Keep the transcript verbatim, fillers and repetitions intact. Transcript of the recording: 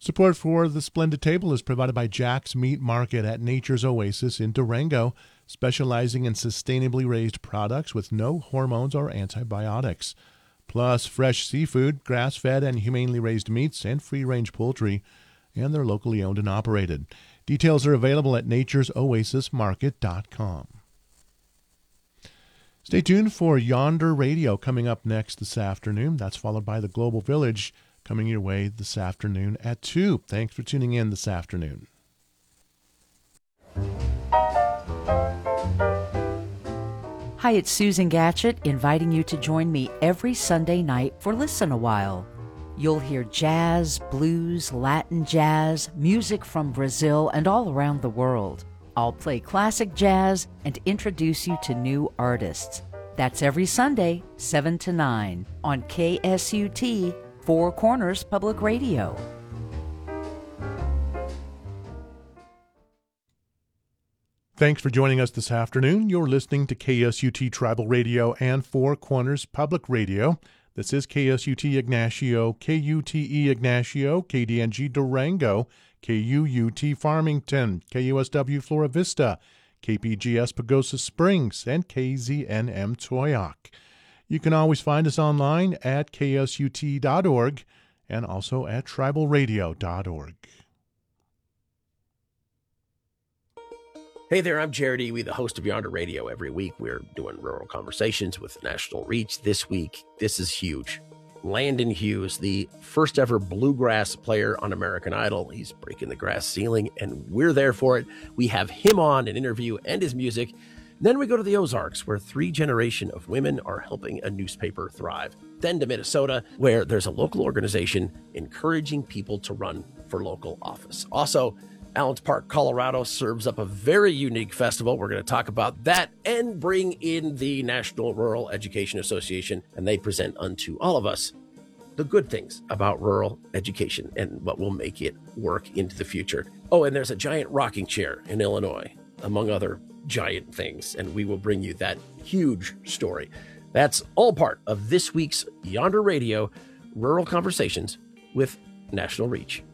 Support for the Splendid Table is provided by Jack's Meat Market at Nature's Oasis in Durango, specializing in sustainably raised products with no hormones or antibiotics. Plus fresh seafood, grass-fed and humanely raised meats, and free-range poultry, and they're locally owned and operated. Details are available at natures oasis market dot com. Stay tuned for Yonder Radio coming up next this afternoon. That's followed by the Global Village coming your way this afternoon at two. Thanks for tuning in this afternoon. Hi, it's Susan Gatchett inviting you to join me every Sunday night for Listen a While. You'll hear jazz, blues, Latin jazz, music from Brazil and all around the world. I'll play classic jazz and introduce you to new artists. That's every Sunday, seven to nine, on K S U T, Four Corners Public Radio. Thanks for joining us this afternoon. You're listening to K S U T Tribal Radio and Four Corners Public Radio. This is K S U T Ignacio, K U T E Ignacio, K D N G Durango, K U U T Farmington, K U S W Flora Vista, K P G S Pagosa Springs, and K Z N M Toyoak. You can always find us online at K S U T dot org and also at tribal radio dot org. Hey there, I'm Jared Ewey, the host of Yonder Radio. Every week we're doing Rural Conversations with National Reach. This week, this is huge. Landon Hughes, the first ever bluegrass player on American Idol. He's breaking the grass ceiling, and we're there for it. We have him on, an interview, and his music. Then we go to the Ozarks, where three generations of women are helping a newspaper thrive. Then to Minnesota, where there's a local organization encouraging people to run for local office. Also, Allens Park, Colorado serves up a very unique festival. We're going to talk about that and bring in the National Rural Education Association, and they present unto all of us the good things about rural education and what will make it work into the future. Oh, and there's a giant rocking chair in Illinois, among other giant things, and we will bring you that huge story. That's all part of this week's Yonder Radio Rural Conversations with National Reach.